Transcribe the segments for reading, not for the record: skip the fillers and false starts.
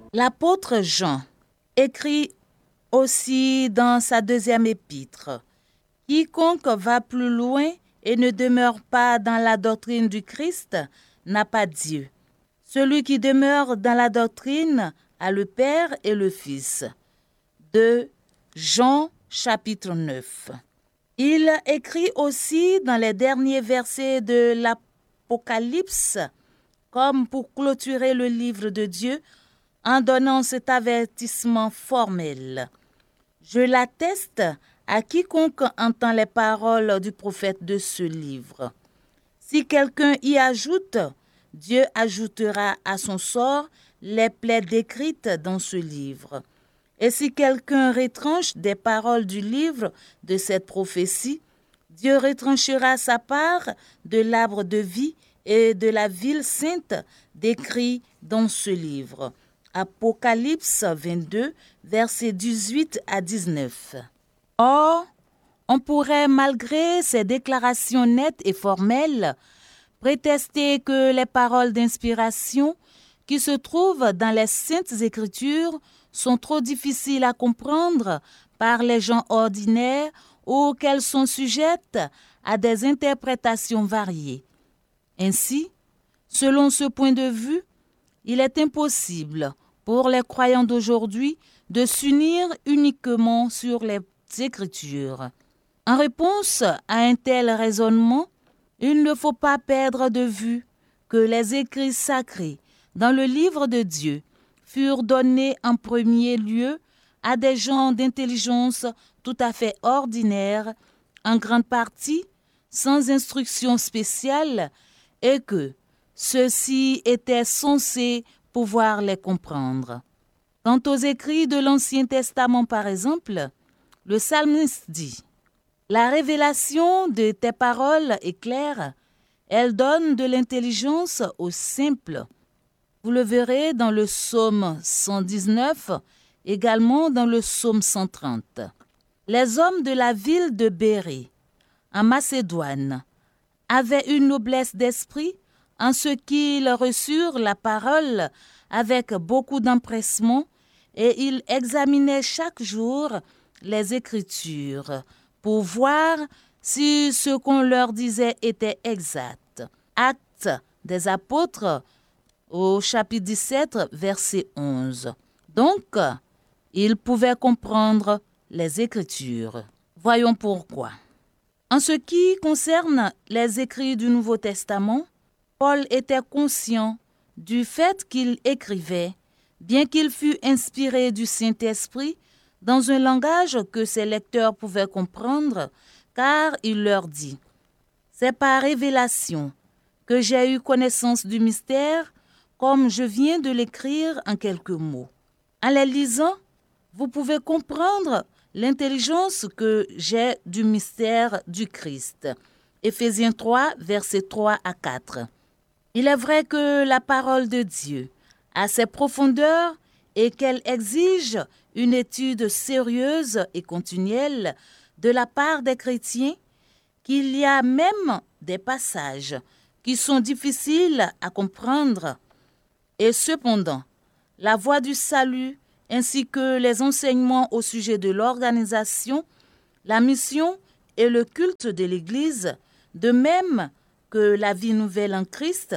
L'apôtre Jean écrit aussi dans sa deuxième épître, « Quiconque va plus loin et ne demeure pas dans la doctrine du Christ n'a pas Dieu. Celui qui demeure dans la doctrine a le Père et le Fils. » De Jean chapitre 9. Il écrit aussi dans les derniers versets de l'Apocalypse, comme pour clôturer le livre de Dieu, en donnant cet avertissement formel. « Je l'atteste à quiconque entend les paroles du prophète de ce livre. Si quelqu'un y ajoute, Dieu ajoutera à son sort les plaies décrites dans ce livre. Et si quelqu'un retranche des paroles du livre de cette prophétie, Dieu retranchera sa part de l'arbre de vie et de la ville sainte décrit dans ce livre. » Apocalypse 22, versets 18 à 19. Or, on pourrait, malgré ces déclarations nettes et formelles, prétester que les paroles d'inspiration qui se trouvent dans les Saintes Écritures sont trop difficiles à comprendre par les gens ordinaires ou qu'elles sont sujettes à des interprétations variées. Ainsi, selon ce point de vue, il est impossible pour les croyants d'aujourd'hui de s'unir uniquement sur les Écritures. En réponse à un tel raisonnement, il ne faut pas perdre de vue que les écrits sacrés dans le livre de Dieu furent donnés en premier lieu à des gens d'intelligence tout à fait ordinaires, en grande partie sans instruction spéciale, et que ceux-ci étaient censés pouvoir les comprendre. Quant aux écrits de l'Ancien Testament, par exemple, le psalmiste dit « La révélation de tes paroles est claire, elle donne de l'intelligence aux simples. » Vous le verrez dans le psaume 119, également dans le psaume 130. Les hommes de la ville de Bérée, en Macédoine, avaient une noblesse d'esprit en ce qu'ils reçurent la parole avec beaucoup d'empressement et ils examinaient chaque jour les Écritures pour voir si ce qu'on leur disait était exact. Actes des apôtres au chapitre 17, verset 11. Donc, ils pouvaient comprendre les Écritures. Voyons pourquoi. En ce qui concerne les écrits du Nouveau Testament, Paul était conscient du fait qu'il écrivait, bien qu'il fût inspiré du Saint-Esprit, dans un langage que ses lecteurs pouvaient comprendre, car il leur dit « C'est par révélation que j'ai eu connaissance du mystère, comme je viens de l'écrire en quelques mots. En les lisant, vous pouvez comprendre l'intelligence que j'ai du mystère du Christ. » Éphésiens 3, versets 3 à 4. Il est vrai que la parole de Dieu a ses profondeurs et qu'elle exige une étude sérieuse et continuelle de la part des chrétiens, qu'il y a même des passages qui sont difficiles à comprendre. Et cependant, la voie du salut ainsi que les enseignements au sujet de l'organisation, la mission et le culte de l'Église, de même que la vie nouvelle en Christ,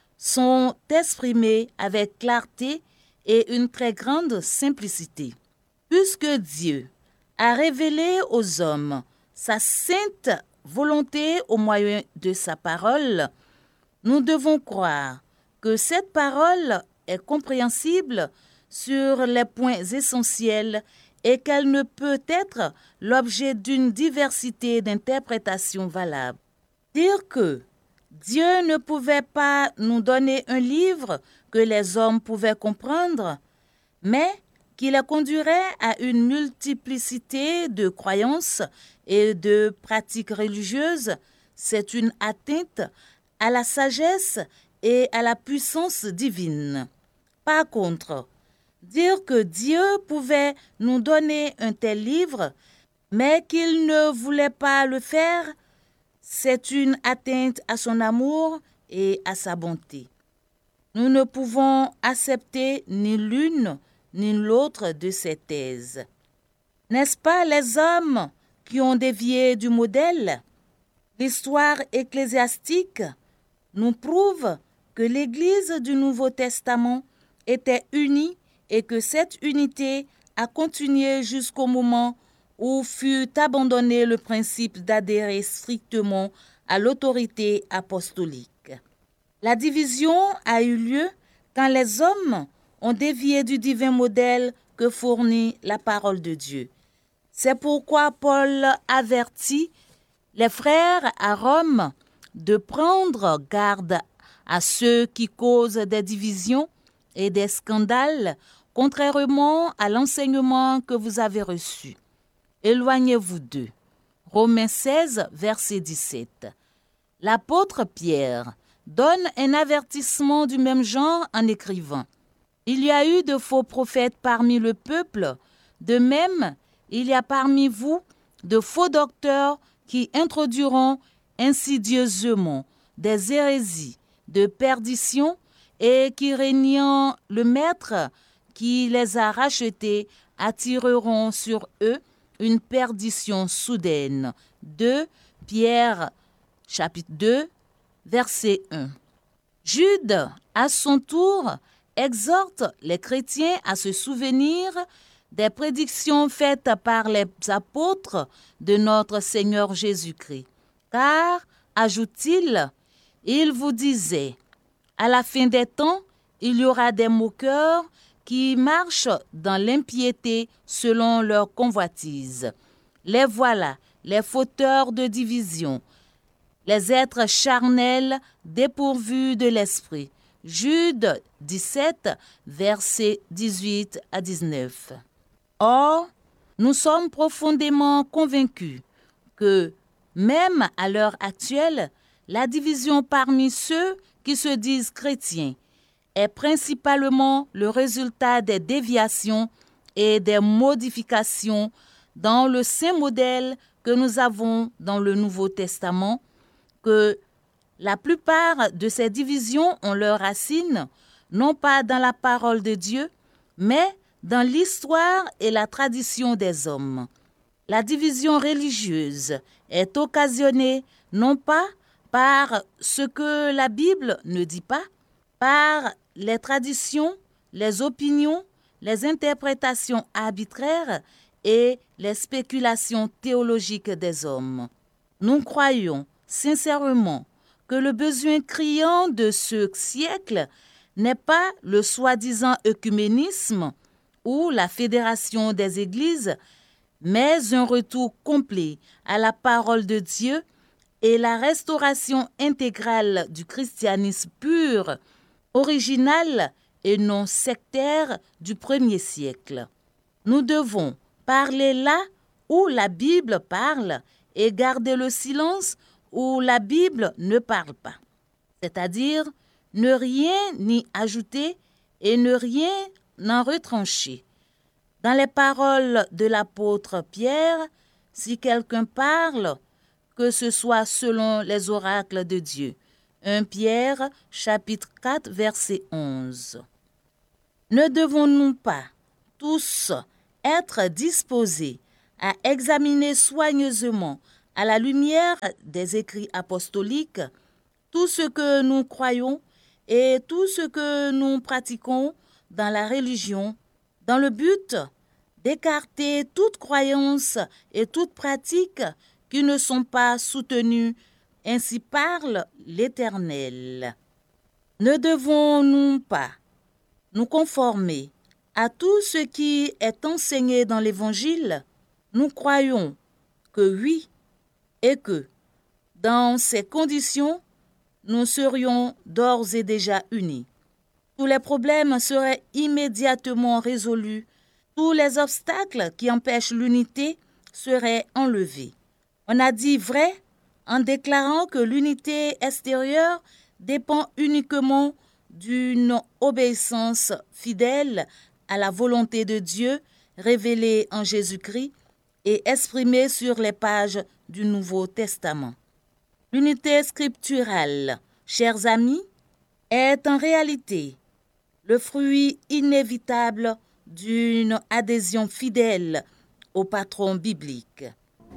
sont exprimés avec clarté et une très grande simplicité. Puisque Dieu a révélé aux hommes sa sainte volonté au moyen de sa parole, nous devons croire que cette parole est compréhensible sur les points essentiels et qu'elle ne peut être l'objet d'une diversité d'interprétations valables. Dire que Dieu ne pouvait pas nous donner un livre que les hommes pouvaient comprendre, mais qui les conduirait à une multiplicité de croyances et de pratiques religieuses, c'est une atteinte à la sagesse et à la puissance divine. Par contre, dire que Dieu pouvait nous donner un tel livre, mais qu'il ne voulait pas le faire, c'est une atteinte à son amour et à sa bonté. Nous ne pouvons accepter ni l'une ni l'autre de ces thèses. N'est-ce pas les hommes qui ont dévié du modèle? L'histoire ecclésiastique nous prouve que l'Église du Nouveau Testament était unie et que cette unité a continué jusqu'au moment où fut abandonné le principe d'adhérer strictement à l'autorité apostolique. La division a eu lieu quand les hommes ont dévié du divin modèle que fournit la parole de Dieu. C'est pourquoi Paul avertit les frères à Rome de prendre garde à ceux qui causent des divisions et des scandales, contrairement à l'enseignement que vous avez reçu. Éloignez-vous d'eux. Romains 16, verset 17. L'apôtre Pierre donne un avertissement du même genre en écrivant « Il y a eu de faux prophètes parmi le peuple, de même, il y a parmi vous de faux docteurs qui introduiront insidieusement des hérésies de perdition et qui, régnant le maître qui les a rachetés, attireront sur eux une perdition soudaine. 2 Pierre, chapitre 2, verset 1. Jude, à son tour, exhorte les chrétiens à se souvenir des prédictions faites par les apôtres de notre Seigneur Jésus-Christ. Car, ajoute-t-il, il vous disait, à la fin des temps, il y aura des moqueurs qui marchent dans l'impiété selon leur convoitise. Les voilà, les fauteurs de division, les êtres charnels dépourvus de l'esprit. Jude 17, versets 18 à 19. Or, nous sommes profondément convaincus que, même à l'heure actuelle, la division parmi ceux qui se disent chrétiens est principalement le résultat des déviations et des modifications dans le saint modèle que nous avons dans le Nouveau Testament, que la plupart de ces divisions ont leurs racines, non pas dans la parole de Dieu, mais dans l'histoire et la tradition des hommes. La division religieuse est occasionnée non pas par ce que la Bible ne dit pas, par les traditions, les opinions, les interprétations arbitraires et les spéculations théologiques des hommes. Nous croyons sincèrement que le besoin criant de ce siècle n'est pas le soi-disant œcuménisme ou la fédération des églises, mais un retour complet à la parole de Dieu et la restauration intégrale du christianisme pur, original et non sectaire du premier siècle. Nous devons parler là où la Bible parle et garder le silence où la Bible ne parle pas, c'est-à-dire ne rien ni ajouter et ne rien n'en retrancher. Dans les paroles de l'apôtre Pierre, si quelqu'un parle, que ce soit selon les oracles de Dieu. 1 Pierre, chapitre 4, verset 11. Ne devons-nous pas tous être disposés à examiner soigneusement, à la lumière des écrits apostoliques, tout ce que nous croyons et tout ce que nous pratiquons dans la religion, dans le but d'écarter toute croyance et toute pratique qui ne sont pas soutenues, ainsi parle l'Éternel. Ne devons-nous pas nous conformer à tout ce qui est enseigné dans l'Évangile? Nous croyons que oui, et que, dans ces conditions, nous serions d'ores et déjà unis. Tous les problèmes seraient immédiatement résolus, tous les obstacles qui empêchent l'unité seraient enlevés. On a dit vrai en déclarant que l'unité extérieure dépend uniquement d'une obéissance fidèle à la volonté de Dieu révélée en Jésus-Christ et exprimée sur les pages du Nouveau Testament. L'unité scripturale, chers amis, est en réalité le fruit inévitable d'une adhésion fidèle au patron biblique.